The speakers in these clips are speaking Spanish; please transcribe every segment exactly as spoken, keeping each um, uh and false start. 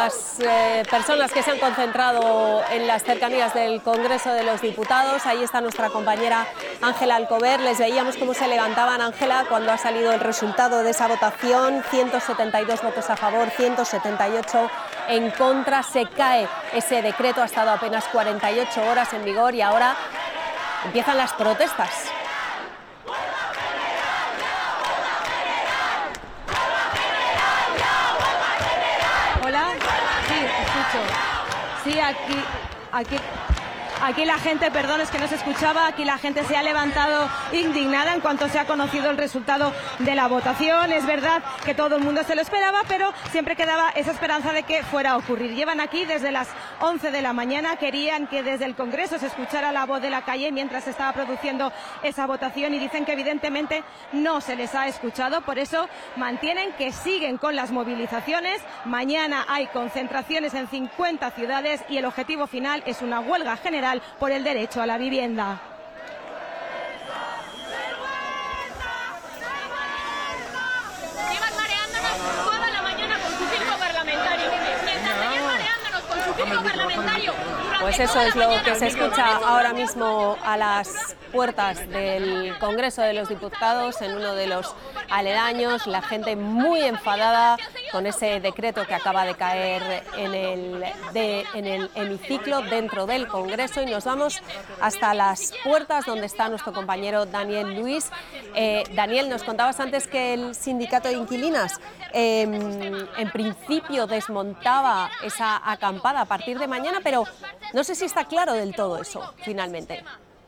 las eh, personas que se han concentrado en las cercanías del Congreso de los Diputados. Ahí está nuestra compañera Ángela Alcover. Les veíamos cómo se levantaban, Ángela, cuando ha salido el resultado de esa votación. ciento setenta y dos votos a favor, ciento setenta y ocho en contra. Se cae ese decreto, ha estado apenas cuarenta y ocho horas en vigor y ahora empiezan las protestas. Hola, sí, escucho. Sí, aquí, aquí, aquí la gente, perdón, es que no se escuchaba, aquí la gente se ha levantado indignada en cuanto se ha conocido el resultado de la votación. Es verdad que todo el mundo se lo esperaba, pero siempre quedaba esa esperanza de que fuera a ocurrir. Llevan aquí desde las once de la mañana, querían que desde el Congreso se escuchara la voz de la calle mientras se estaba produciendo esa votación y dicen que evidentemente no se les ha escuchado, por eso mantienen que siguen con las movilizaciones. Mañana hay concentraciones en cincuenta ciudades y el objetivo final es una huelga general por el derecho a la vivienda. Llevan mareándonos toda la mañana con su circo parlamentario. Mientras seguían mareándonos con su circo parlamentario. Pues eso es lo que se escucha ahora mismo a las puertas del Congreso de los Diputados, en uno de los aledaños, la gente muy enfadada con ese decreto que acaba de caer en el, de, en el hemiciclo dentro del Congreso, y nos vamos hasta las puertas donde está nuestro compañero Daniel Luis. Eh, Daniel, nos contabas antes que el sindicato de inquilinas eh, en principio desmontaba esa acampada a partir de mañana, pero no sé si está claro del todo eso, finalmente.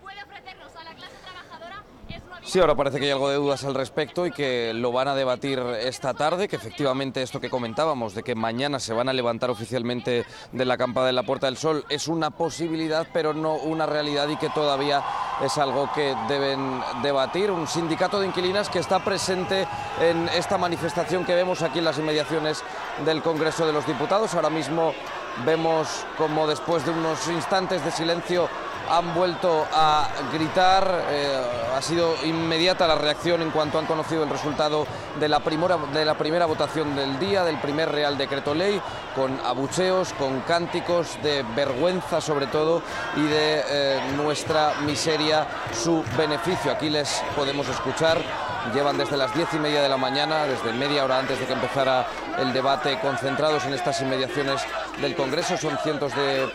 Sí, ahora parece que hay algo de dudas al respecto y que lo van a debatir esta tarde, que efectivamente esto que comentábamos, de que mañana se van a levantar oficialmente de la acampada en la Puerta del Sol, es una posibilidad, pero no una realidad, y que todavía es algo que deben debatir. Un sindicato de inquilinas que está presente en esta manifestación que vemos aquí en las inmediaciones del Congreso de los Diputados. Ahora mismo vemos como después de unos instantes de silencio han vuelto a gritar. Eh, ha sido inmediata la reacción en cuanto han conocido el resultado de la, primera, de la primera votación del día, del primer Real Decreto Ley, con abucheos, con cánticos de vergüenza sobre todo, y de eh, nuestra miseria su beneficio. Aquí les podemos escuchar. Llevan desde las diez y media de la mañana, desde media hora antes de que empezara el debate, concentrados en estas inmediaciones del Congreso. Son cientos de